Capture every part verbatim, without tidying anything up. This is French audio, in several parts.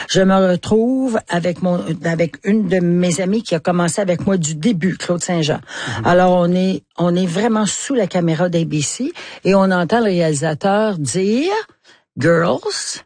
Je me retrouve avec mon, avec une de mes amies qui a commencé avec moi du début, Claude Saint-Jean. Mm-hmm. Alors, on est, on est vraiment sous la caméra d'A B C et on entend le réalisateur dire, girls,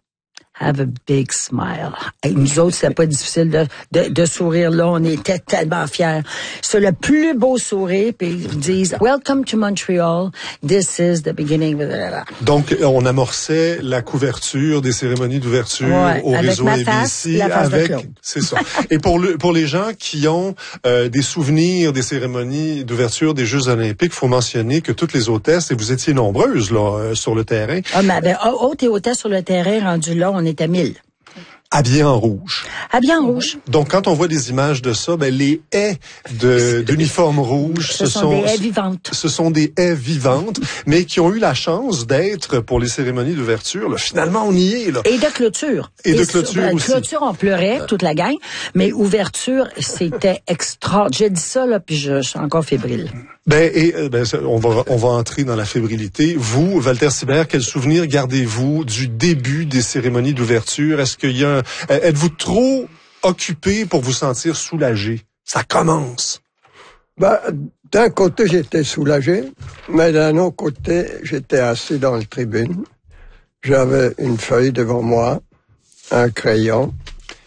have a big smile. Et nous autres, c'était pas difficile de, de, de sourire là. On était tellement fiers. C'est le plus beau sourire. Puis ils disent, welcome to Montreal. This is the beginning. Donc, on amorçait la couverture des cérémonies d'ouverture ouais, au avec réseau ma A B face, C. la face avec, de Claude. C'est ça. Et pour le, pour les gens qui ont euh, des souvenirs des cérémonies d'ouverture des Jeux Olympiques, faut mentionner que toutes les hôtesses, et vous étiez nombreuses là euh, sur le terrain. Ah, mais ben, hôtes et hôtesses sur le terrain, rendu là, on était mille. Habillés en rouge. Habillés en rouge. Donc, quand on voit des images de ça, ben les haies de d'uniformes rouges, ce, ce sont, sont des haies vivantes. Ce sont des haies vivantes, mais qui ont eu la chance d'être pour les cérémonies d'ouverture. Là, finalement, on y est là. Et de clôture. Et, Et de sur, clôture ben, aussi. Clôture, on pleurait toute la gang, mais ouverture, c'était extra. J'ai dit ça là, puis je, je suis encore fébrile. Ben et ben on va on va entrer dans la fébrilité. Vous, Walter Sibert, quel souvenir gardez-vous du début des cérémonies d'ouverture? Est-ce qu'il y a un, êtes-vous trop occupé pour vous sentir soulagé? Ça commence. Ben, d'un côté, j'étais soulagé, mais d'un autre côté, j'étais assis dans le tribune. J'avais une feuille devant moi, un crayon,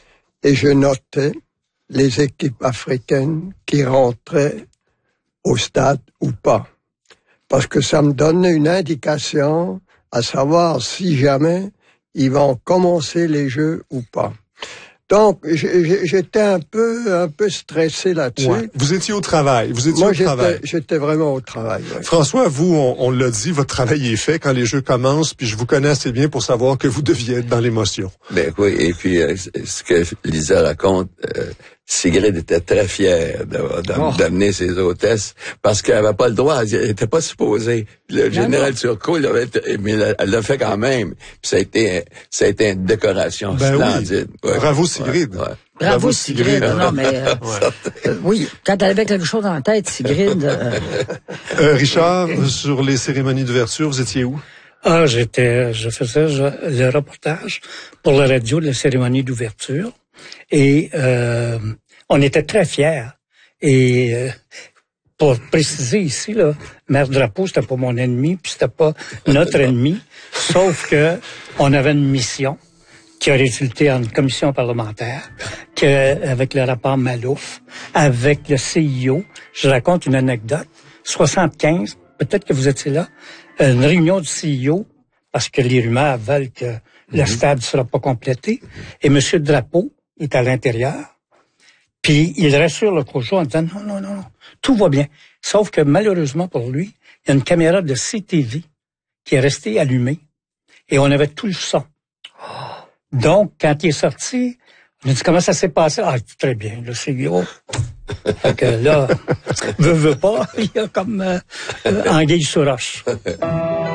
et je notais les équipes africaines qui rentraient au stade ou pas. Parce que ça me donnait une indication à savoir si jamais ils vont commencer les jeux ou pas. Donc, j'étais un peu, un peu stressé là-dessus. Ouais. Vous étiez au travail. Vous étiez Moi, au travail. Moi, j'étais vraiment au travail. Ouais. François, vous, on, on l'a dit, votre travail est fait quand les jeux commencent, puis je vous connais assez bien pour savoir que vous deviez être dans l'émotion. Ben oui, et puis, euh, ce que Lisa raconte, euh, Sigrid était très fière d'amener oh. ses hôtesses parce qu'elle avait pas le droit, elle était pas supposée. Le général Turcot, mais elle l'a fait quand même. Puis ça a été, ça a été une décoration ben splendide. Oui. Ouais. Bravo Sigrid. Ouais, ouais. Bravo, Bravo Sigrid. Sigrid. Non, mais euh, euh, oui, quand elle avait quelque chose en tête, Sigrid. Euh... Euh, Richard, sur les cérémonies d'ouverture, vous étiez où? Ah, j'étais, je faisais je, le reportage pour la radio de la cérémonie d'ouverture. Et euh, on était très fiers. Et euh, pour préciser ici, là, Mère Drapeau, c'était pas mon ennemi, puis c'était pas notre ennemi, sauf que on avait une mission qui a résulté en une commission parlementaire, que, avec le rapport Malouf, avec le C I O. Je raconte une anecdote. soixante-quinze, peut-être que vous étiez là, une réunion du C I O, parce que les rumeurs veulent que mm-hmm. le stade ne sera pas complété, et M. Drapeau est à l'intérieur, puis il rassure le coach en disant non, non, non, non, tout va bien. Sauf que malheureusement pour lui, il y a une caméra de C T V qui est restée allumée et on avait tout le son. Donc, quand il est sorti, on a dit comment ça s'est passé? Ah, très bien, le C I O. Fait que là, veut, veut pas, il y a comme euh, anguille sous roche.